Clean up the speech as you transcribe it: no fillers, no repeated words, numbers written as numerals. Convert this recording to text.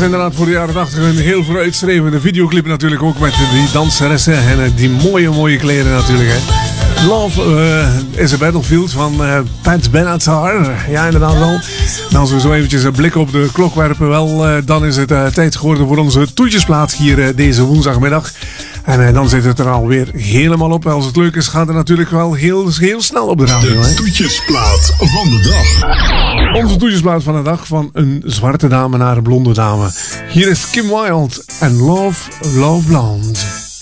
inderdaad voor de jaren 80 een heel vooruitstrevende videoclip natuurlijk. Ook met die danseressen en die mooie kleren natuurlijk. Hè. Love is a Battlefield van Pat Benatar. Ja, inderdaad wel. En als we zo eventjes een blik op de klok werpen, wel, dan is het tijd geworden voor onze toetjesplaat hier deze woensdagmiddag. En dan zit het er alweer helemaal op. Als het leuk is, gaat het natuurlijk wel heel snel op de radio. De toetjesplaat van de dag. Onze toetjesplaat van de dag, van een zwarte dame naar een blonde dame. Hier is Kim Wilde en Love, Love Blonde.